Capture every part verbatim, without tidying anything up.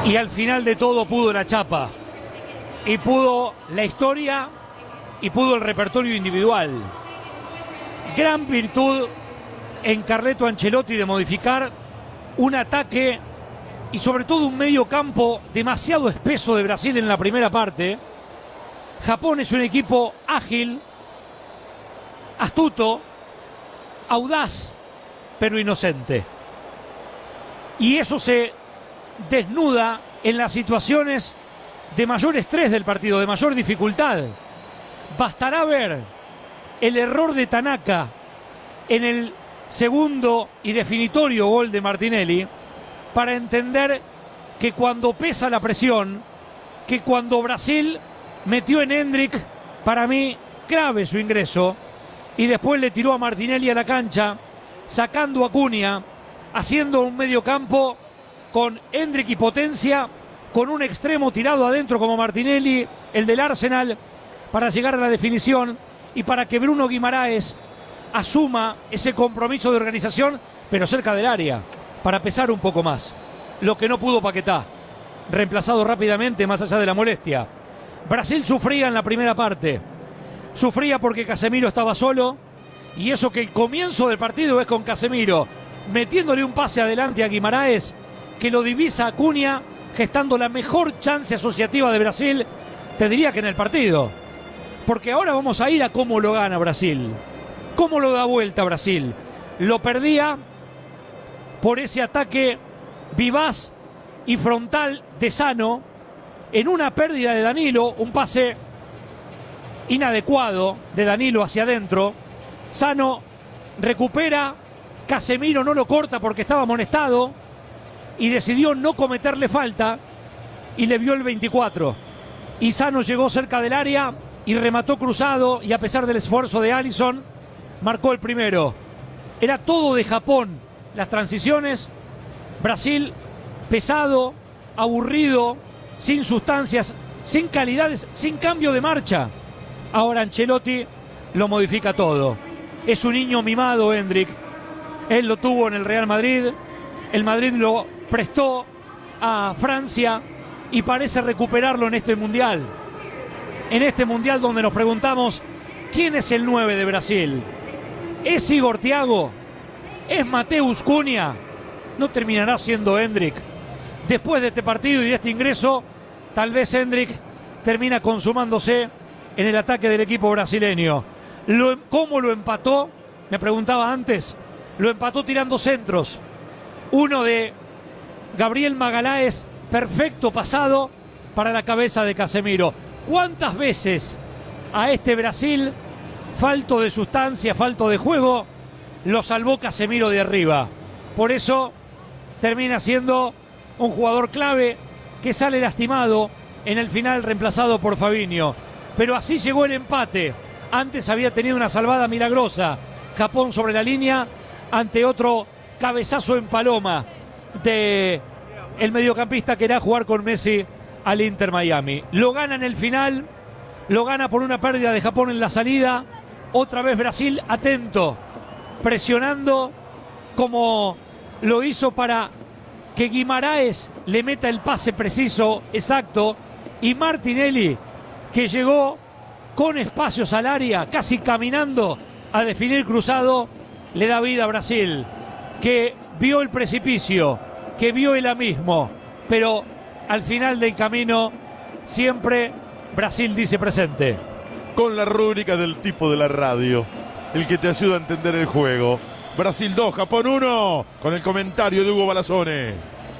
Y al final de todo pudo la chapa. Y pudo la historia y pudo el repertorio individual. Gran virtud en Carleto Ancelotti de modificar un ataque y sobre todo un medio campo demasiado espeso de Brasil en la primera parte. Japón es un equipo ágil, astuto, audaz, pero inocente. Y eso se desnuda en las situaciones de mayor estrés del partido, de mayor dificultad. Bastará ver el error de Tanaka en el segundo y definitorio gol de Martinelli para entender que cuando pesa la presión, que cuando Brasil metió en Endrick, para mí grave su ingreso, y después le tiró a Martinelli a la cancha, sacando a Cunha, haciendo un mediocampo con Endrick y potencia, con un extremo tirado adentro como Martinelli, el del Arsenal, para llegar a la definición y para que Bruno Guimaraes asuma ese compromiso de organización, pero cerca del área, para pesar un poco más. Lo que no pudo Paquetá, reemplazado rápidamente más allá de la molestia. Brasil sufría en la primera parte, sufría porque Casemiro estaba solo, y eso que el comienzo del partido es con Casemiro metiéndole un pase adelante a Guimaraes, que lo divisa a Cunha, gestando la mejor chance asociativa de Brasil, te diría que en el partido. Porque ahora vamos a ir a cómo lo gana Brasil, cómo lo da vuelta Brasil. Lo perdía por ese ataque vivaz y frontal de Sano, en una pérdida de Danilo, un pase inadecuado de Danilo hacia adentro. Sano recupera, Casemiro no lo corta porque estaba amonestado y decidió no cometerle falta y le vio el veinticuatro. Y Sano llegó cerca del área y remató cruzado, y a pesar del esfuerzo de Alisson, marcó el primero. Era todo de Japón, las transiciones. Brasil pesado, aburrido, sin sustancias, sin calidades, sin cambio de marcha. Ahora Ancelotti lo modifica todo. Es un niño mimado, Endrick. Él lo tuvo en el Real Madrid. El Madrid lo prestó a Francia y parece recuperarlo en este Mundial. En este Mundial donde nos preguntamos quién es el nueve de Brasil. ¿Es Igor Thiago? ¿Es Mateus Cunha? ¿No terminará siendo Endrick? Después de este partido y de este ingreso, tal vez Endrick termina consumándose en el ataque del equipo brasileño. Lo, ¿Cómo lo empató? Me preguntaba antes. Lo empató tirando centros. Uno de Gabriel Magalhães, perfecto pasado para la cabeza de Casemiro. ¿Cuántas veces a este Brasil, falto de sustancia, falto de juego, lo salvó Casemiro de arriba? Por eso termina siendo un jugador clave que sale lastimado en el final, reemplazado por Fabinho. Pero así llegó el empate. Antes había tenido una salvada milagrosa Japón sobre la línea ante otro cabezazo en paloma de el mediocampista que irá a jugar con Messi al Inter Miami. Lo gana en el final, lo gana por una pérdida de Japón en la salida. Otra vez Brasil atento, presionando como lo hizo para que Guimaraes le meta el pase preciso, exacto, y Martinelli, que llegó con espacios al área, casi caminando a definir cruzado, le da vida a Brasil, que vio el precipicio, que vio el abismo, pero al final del camino siempre Brasil dice presente. Con la rúbrica del tipo de la radio, el que te ayuda a entender el juego. Brasil dos, Japón uno, con el comentario de Hugo Balazone.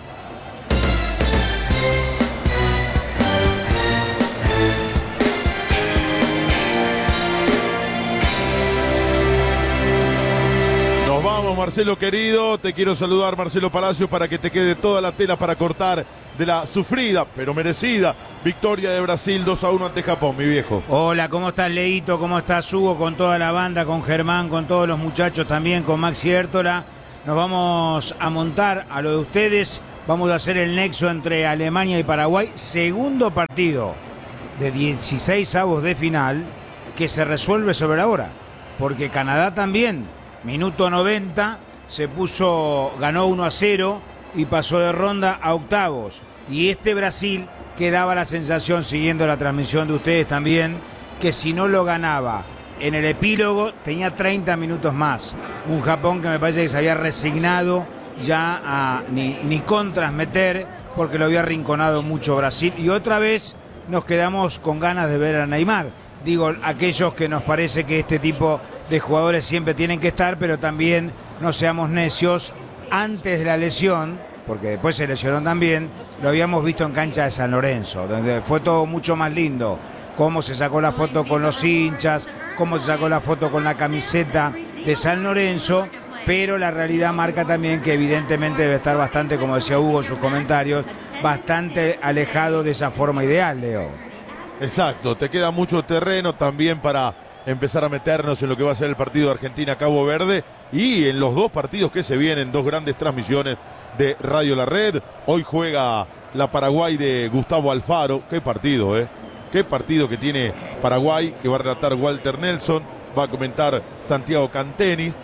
Nos vamos, Marcelo querido. Te quiero saludar, Marcelo Palacios, para que te quede toda la tela para cortar de la sufrida, pero merecida, victoria de Brasil dos a uno ante Japón, mi viejo. Hola, ¿cómo estás, Leito? ¿Cómo estás, Hugo? Con toda la banda, con Germán, con todos los muchachos también, con Maxi Hértola. Nos vamos a montar a lo de ustedes. Vamos a hacer el nexo entre Alemania y Paraguay. Segundo partido de dieciséis avos de final que se resuelve sobre la hora. Porque Canadá también, minuto noventa, se puso, ganó uno a cero y pasó de ronda a octavos. Y este Brasil que daba la sensación, siguiendo la transmisión de ustedes también, que si no lo ganaba en el epílogo tenía treinta minutos más. Un Japón que me parece que se había resignado ya a ni, ni contras meter, porque lo había arrinconado mucho Brasil. Y otra vez nos quedamos con ganas de ver a Neymar. Digo, aquellos que nos parece que este tipo de jugadores siempre tienen que estar, pero también no seamos necios. Antes de la lesión, porque después se lesionó también, lo habíamos visto en cancha de San Lorenzo, donde fue todo mucho más lindo. Cómo se sacó la foto con los hinchas, cómo se sacó la foto con la camiseta de San Lorenzo, pero la realidad marca también que evidentemente debe estar bastante, como decía Hugo en sus comentarios, bastante alejado de esa forma ideal, Leo. Exacto, te queda mucho terreno también para empezar a meternos en lo que va a ser el partido de Argentina-Cabo Verde y en los dos partidos que se vienen, dos grandes transmisiones de Radio La Red. Hoy juega la Paraguay de Gustavo Alfaro. Qué partido, ¿eh? Qué partido que tiene Paraguay, que va a relatar Walter Nelson, va a comentar Santiago Cantenis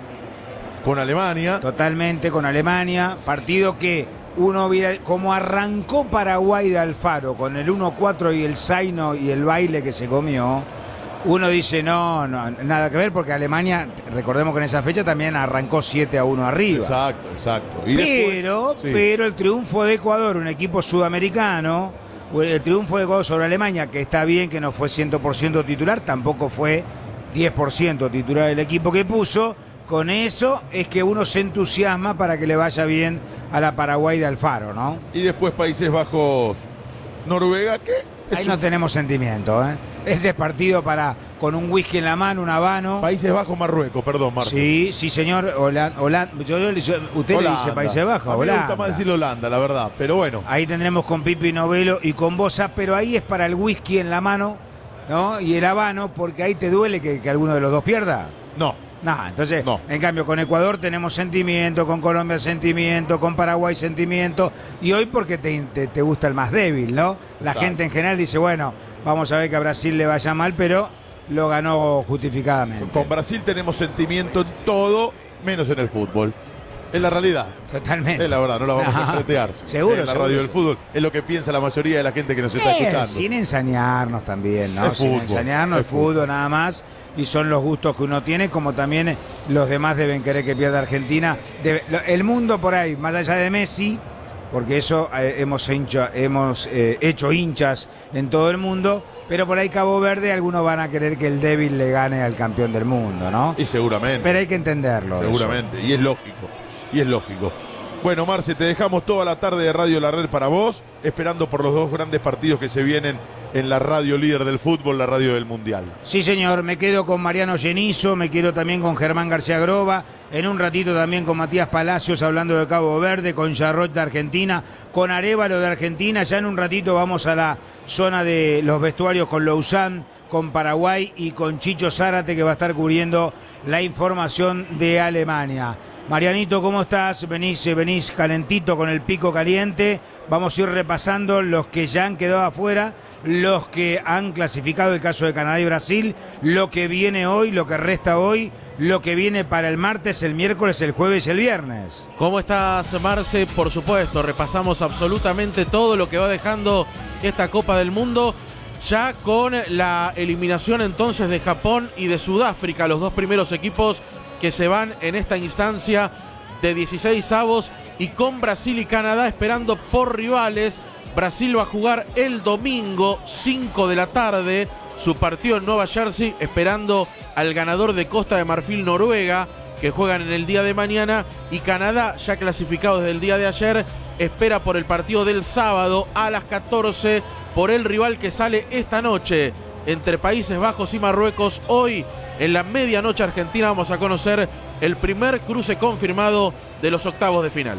con Alemania. Totalmente con Alemania, partido que uno viera como arrancó Paraguay de Alfaro con el uno cuatro y el zaino y el baile que se comió. Uno dice, no, no, nada que ver, porque Alemania, recordemos que en esa fecha también arrancó siete a uno arriba. Exacto, exacto. Y pero, después, sí. pero el triunfo de Ecuador, un equipo sudamericano, el triunfo de Ecuador sobre Alemania, que está bien que no fue cien por ciento titular, tampoco fue diez por ciento titular el equipo que puso. Con eso es que uno se entusiasma para que le vaya bien a la Paraguay de Alfaro, ¿no? Y después Países Bajos, Noruega, ¿qué? Ahí no tenemos sentimiento, ¿eh? Ese es partido para, con un whisky en la mano, un habano. Países Bajos, Marruecos, perdón, Marcos. Sí, sí, señor. Holanda, Holanda, yo, yo, usted Holanda. le dice Países Bajos, a mí Holanda. me gusta más decir Holanda, la verdad, pero bueno. Ahí tendremos con Pipi Novelo y con Bosa, pero ahí es para el whisky en la mano, ¿no? Y el habano, porque ahí te duele que, que alguno de los dos pierda. No. Nah, entonces, no. En cambio, con Ecuador tenemos sentimiento, con Colombia sentimiento, con Paraguay sentimiento, y hoy porque te, te, te gusta el más débil, ¿no? La Exacto. gente en general dice, bueno, vamos a ver que a Brasil le vaya mal, pero lo ganó justificadamente. Con Brasil tenemos sentimiento en todo, menos en el fútbol. Es la realidad. Totalmente. Es la verdad, no la vamos a entretear. Seguro, En la seguro. radio del fútbol es lo que piensa la mayoría de la gente que nos está Eh, escuchando. sin ensañarnos también, ¿no? Es Sin fútbol, ensañarnos, es el fútbol, fútbol. nada más. Y son los gustos que uno tiene, como también los demás deben querer que pierda Argentina. Debe- lo- el mundo por ahí, más allá de Messi, porque eso eh, hemos, hincha, hemos eh, hecho hinchas en todo el mundo, pero por ahí Cabo Verde algunos van a querer que el débil le gane al campeón del mundo, ¿no? Y seguramente. Pero hay que entenderlo. eso. Seguramente, y es lógico, y es lógico. Bueno, Marce, te dejamos toda la tarde de Radio La Red para vos, esperando por los dos grandes partidos que se vienen en la radio líder del fútbol, la radio del Mundial. Sí, señor, me quedo con Mariano Genizo, me quedo también con Germán García Groba, en un ratito también con Matías Palacios hablando de Cabo Verde, con Charrot de Argentina, con Arévalo de Argentina, ya en un ratito vamos a la zona de los vestuarios con Lausanne, con Paraguay y con Chicho Zárate que va a estar cubriendo la información de Alemania. Marianito, ¿cómo estás? Venís, venís calentito con el pico caliente. Vamos a ir repasando los que ya han quedado afuera, los que han clasificado, el caso de Canadá y Brasil, lo que viene hoy, lo que resta hoy, lo que viene para el martes, el miércoles, el jueves y el viernes. ¿Cómo estás, Marce? Por supuesto, repasamos absolutamente todo lo que va dejando esta Copa del Mundo, ya con la eliminación entonces de Japón y de Sudáfrica, los dos primeros equipos que se van en esta instancia de dieciséis avos, y con Brasil y Canadá esperando por rivales. Brasil va a jugar el domingo, cinco de la tarde, su partido en Nueva Jersey, esperando al ganador de Costa de Marfil-Noruega, que juegan en el día de mañana, y Canadá, ya clasificado desde el día de ayer, espera por el partido del sábado a las catorce, por el rival que sale esta noche entre Países Bajos y Marruecos. Hoy, en la medianoche argentina, vamos a conocer el primer cruce confirmado de los octavos de final.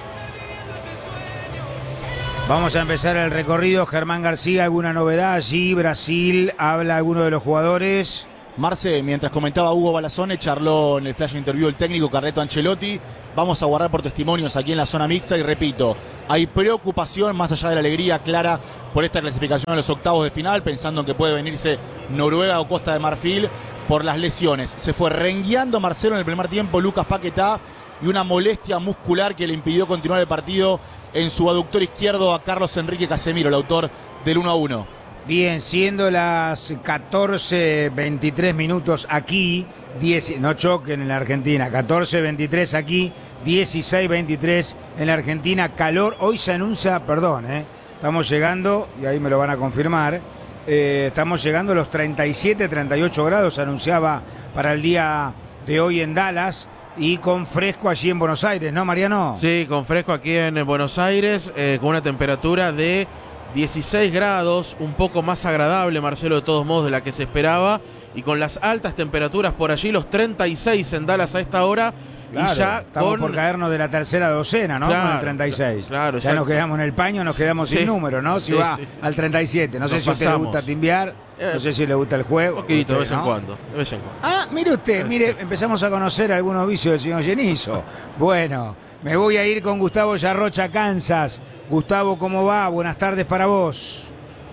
Vamos a empezar el recorrido. Germán García, ¿alguna novedad allí? Brasil, habla alguno de los jugadores. Marce, mientras comentaba Hugo Balazone, charló en el flash interview el técnico Carleto Ancelotti. Vamos a guardar por testimonios aquí en la zona mixta y repito, hay preocupación más allá de la alegría clara por esta clasificación a los octavos de final, pensando en que puede venirse Noruega o Costa de Marfil por las lesiones. Se fue rengueando Marcelo en el primer tiempo, Lucas Paquetá, y una molestia muscular que le impidió continuar el partido en su aductor izquierdo a Carlos Enrique Casemiro, el autor del uno a uno. Bien, siendo las catorce veintitrés minutos aquí, diez, no choquen en la Argentina, catorce veintitrés aquí, dieciséis veintitrés en la Argentina, calor, hoy se anuncia, perdón, eh, estamos llegando, y ahí me lo van a confirmar, eh, estamos llegando a los treinta y siete, treinta y ocho grados, se anunciaba para el día de hoy en Dallas, y con fresco allí en Buenos Aires, ¿no, Mariano? Sí, con fresco aquí en Buenos Aires, eh, con una temperatura de dieciséis grados, un poco más agradable, Marcelo, de todos modos, de la que se esperaba, y con las altas temperaturas por allí, los treinta y seis en Dallas a esta hora, claro, y ya estamos con... por caernos de la tercera docena, ¿no? Claro, con el treinta y seis. Claro, ya nos quedamos en el paño, nos quedamos sí, sin número, ¿no? Si sí, va sí, sí. al treinta y siete. No Nos sé si a usted le pasamos. gusta timbiar, Eh, no sé si le gusta el juego. Un poquito, de vez usted, en ¿no? cuando, de vez en cuando. Ah, mire usted, mire, empezamos a conocer algunos vicios del señor Genizo. Bueno, me voy a ir con Gustavo Yarrocha, Kansas. Gustavo, ¿cómo va? Buenas tardes para vos.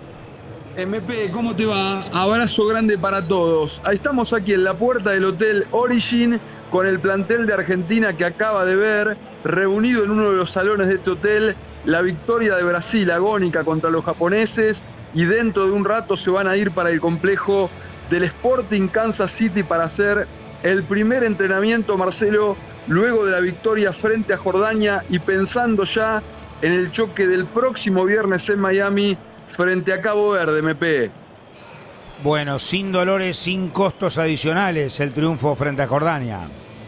M P, ¿cómo te va? Abrazo grande para todos. Ahí estamos aquí en la puerta del Hotel Origin con el plantel de Argentina que acaba de ver, reunido en uno de los salones de este hotel, la victoria de Brasil agónica contra los japoneses, y dentro de un rato se van a ir para el complejo del Sporting Kansas City para hacer el primer entrenamiento, Marcelo, luego de la victoria frente a Jordania y pensando ya en el choque del próximo viernes en Miami frente a Cabo Verde, M P. Bueno, sin dolores, sin costos adicionales, el triunfo frente a Jordania.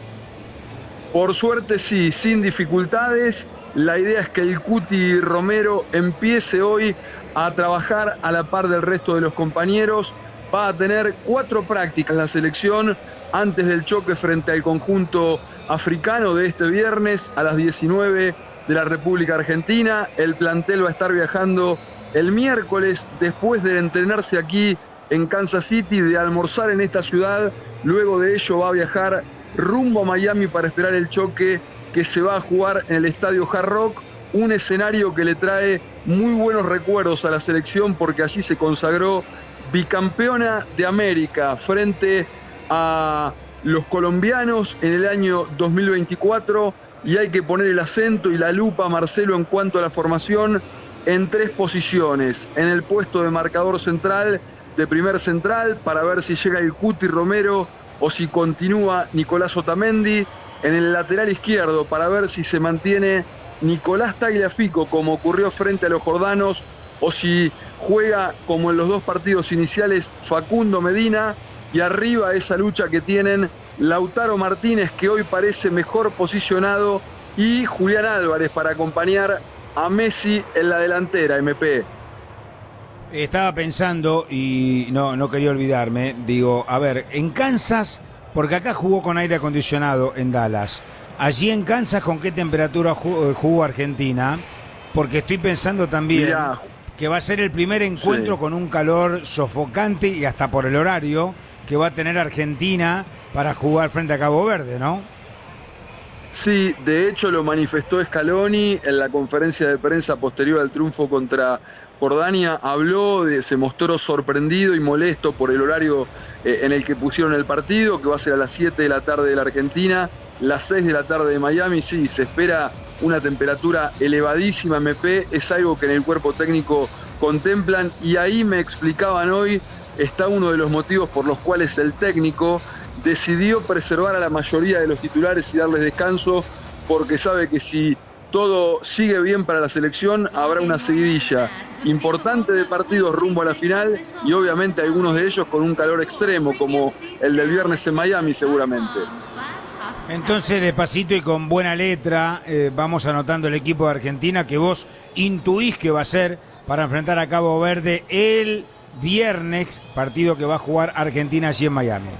Por suerte sí, sin dificultades. La idea es que el Cuti Romero empiece hoy a trabajar a la par del resto de los compañeros. Va a tener cuatro prácticas la selección antes del choque frente al conjunto africano de este viernes a las diecinueve de la República Argentina. El plantel va a estar viajando el miércoles después de entrenarse aquí en Kansas City, de almorzar en esta ciudad. Luego de ello va a viajar rumbo a Miami para esperar el choque que se va a jugar en el Estadio Hard Rock, un escenario que le trae muy buenos recuerdos a la selección porque allí se consagró bicampeona de América frente a los colombianos en el año dos mil veinticuatro, y hay que poner el acento y la lupa, Marcelo, en cuanto a la formación en tres posiciones: en el puesto de marcador central, de primer central, para ver si llega el Cuti Romero o si continúa Nicolás Otamendi; en el lateral izquierdo, para ver si se mantiene Nicolás Tagliafico, como ocurrió frente a los jordanos, o si juega, como en los dos partidos iniciales, Facundo Medina; y arriba esa lucha que tienen Lautaro Martínez, que hoy parece mejor posicionado, y Julián Álvarez para acompañar a Messi en la delantera, M P. Estaba pensando, y no, no quería olvidarme, digo, a ver, en Kansas, porque acá jugó con aire acondicionado en Dallas, allí en Kansas, ¿con qué temperatura jugó, jugó Argentina? Porque estoy pensando también Mirá, que va a ser el primer encuentro sí. con un calor sofocante, y hasta por el horario que va a tener Argentina para jugar frente a Cabo Verde, ¿no? Sí, de hecho lo manifestó Scaloni en la conferencia de prensa posterior al triunfo contra Jordania. Habló, de, se mostró sorprendido y molesto por el horario eh, en el que pusieron el partido, que va a ser a las siete de la tarde de la Argentina, las seis de la tarde de Miami. Sí, se espera una temperatura elevadísima, M P, es algo que en el cuerpo técnico contemplan, y ahí me explicaban hoy, está uno de los motivos por los cuales el técnico decidió preservar a la mayoría de los titulares y darles descanso, porque sabe que si todo sigue bien para la selección, habrá una seguidilla importante de partidos rumbo a la final, y obviamente algunos de ellos con un calor extremo, como el del viernes en Miami seguramente. Entonces, despacito y con buena letra, eh, vamos anotando el equipo de Argentina que vos intuís que va a ser para enfrentar a Cabo Verde el viernes, partido que va a jugar Argentina allí en Miami.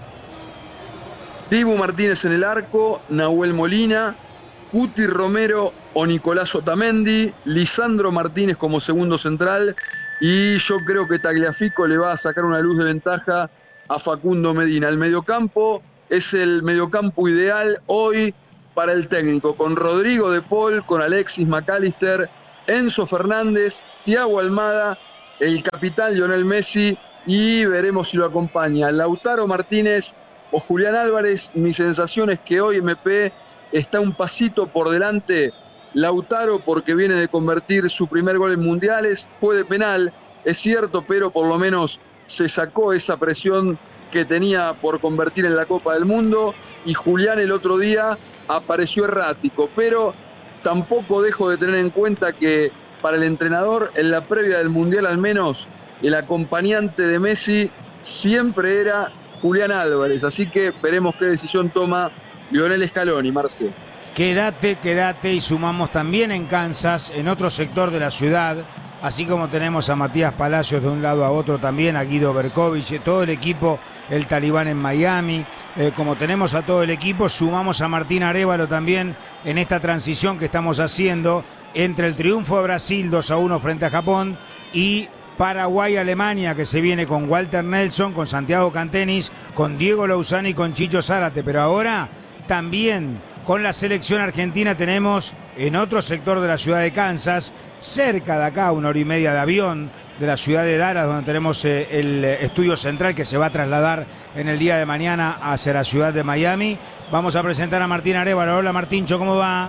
Dibu Martínez en el arco, Nahuel Molina, Cuti Romero o Nicolás Otamendi, Lisandro Martínez como segundo central, y yo creo que Tagliafico le va a sacar una luz de ventaja a Facundo Medina. El mediocampo es el mediocampo ideal hoy para el técnico, con Rodrigo de Paul, con Alexis McAllister, Enzo Fernández, Thiago Almada, el capitán Lionel Messi, y veremos si lo acompaña Lautaro Martínez o Julián Álvarez. Mi sensación es que hoy, M P, está un pasito por delante Lautaro porque viene de convertir su primer gol en mundiales, fue de penal, es cierto, pero por lo menos se sacó esa presión que tenía por convertir en la Copa del Mundo, y Julián el otro día apareció errático, pero tampoco dejo de tener en cuenta que para el entrenador, en la previa del Mundial al menos, el acompañante de Messi siempre era Julián Álvarez, así que veremos qué decisión toma Lionel Scaloni, Marcelo. Quédate, quédate y sumamos también en Kansas, en otro sector de la ciudad, así como tenemos a Matías Palacios de un lado a otro también, a Guido Berkovich, todo el equipo, el Talibán en Miami, eh, como tenemos a todo el equipo, sumamos a Martín Arévalo también en esta transición que estamos haciendo entre el triunfo de Brasil dos a uno frente a Japón y Paraguay-Alemania, que se viene con Walter Nelson, con Santiago Cantenis, con Diego Lozano y con Chicho Zárate, pero ahora también con la selección argentina tenemos en otro sector de la ciudad de Kansas, cerca de acá, una hora y media de avión, de la ciudad de Dallas, donde tenemos eh, el estudio central que se va a trasladar en el día de mañana hacia la ciudad de Miami. Vamos a presentar a Martín Arévalo. Hola Martíncho, ¿cómo va?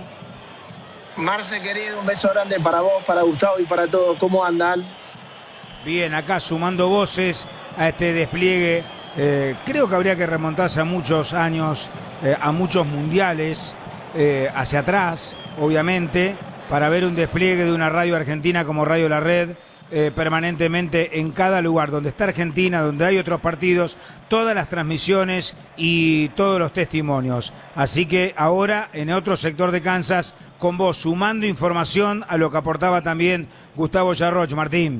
Marce, querido, un beso grande para vos, para Gustavo y para todos. ¿Cómo andan? Bien, acá sumando voces a este despliegue. Eh, creo que habría que remontarse a muchos años, eh, a muchos mundiales, eh, hacia atrás, obviamente, para ver un despliegue de una radio argentina como Radio La Red, eh, permanentemente en cada lugar donde está Argentina, donde hay otros partidos, todas las transmisiones y todos los testimonios. Así que ahora, en otro sector de Kansas, con vos, sumando información a lo que aportaba también Gustavo Yarroch. Martín.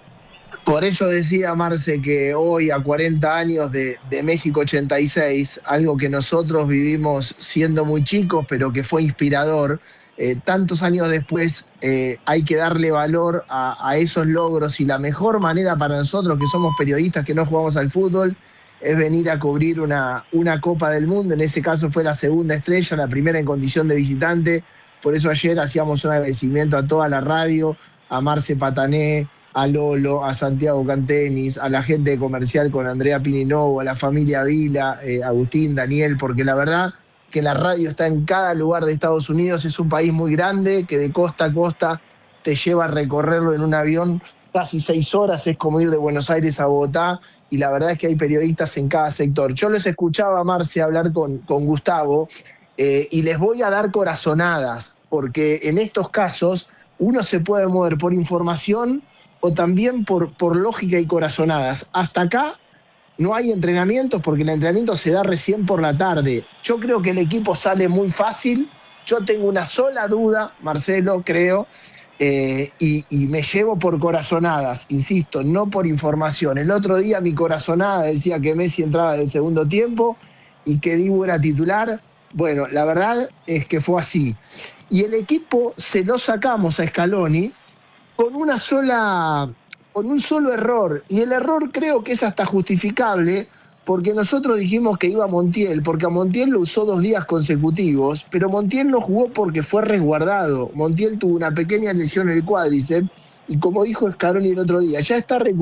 Por eso decía Marce que hoy, a cuarenta años de, de México ochenta y seis, algo que nosotros vivimos siendo muy chicos, pero que fue inspirador, eh, tantos años después eh, hay que darle valor a, a esos logros, y la mejor manera para nosotros, que somos periodistas que no jugamos al fútbol, es venir a cubrir una, una Copa del Mundo. En ese caso fue la segunda estrella, la primera en condición de visitante. Por eso ayer hacíamos un agradecimiento a toda la radio, a Marce Patané, a Lolo, a Santiago Cantenis, a la gente de comercial con Andrea Pininovo, a la familia Vila, eh, Agustín, Daniel, porque la verdad que la radio está en cada lugar de Estados Unidos. Es un país muy grande que de costa a costa te lleva a recorrerlo en un avión casi seis horas, es como ir de Buenos Aires a Bogotá, y la verdad es que hay periodistas en cada sector. Yo les escuchaba a Marce hablar con, con Gustavo, eh, y les voy a dar corazonadas, porque en estos casos uno se puede mover por información o también por, por lógica y corazonadas. Hasta acá no hay entrenamientos porque el entrenamiento se da recién por la tarde. Yo creo que el equipo sale muy fácil. Yo tengo una sola duda, Marcelo, creo, eh, y, y me llevo por corazonadas, insisto, no por información. El otro día mi corazonada decía que Messi entraba en el segundo tiempo y que Dibu era titular. Bueno, la verdad es que fue así. Y el equipo se lo sacamos a Scaloni con una sola, con un solo error, y el error creo que es hasta justificable, porque nosotros dijimos que iba a Montiel, porque a Montiel lo usó dos días consecutivos, pero Montiel no jugó porque fue resguardado. Montiel tuvo una pequeña lesión en el cuádriceps, y como dijo Scaloni el otro día, ya está recuperado.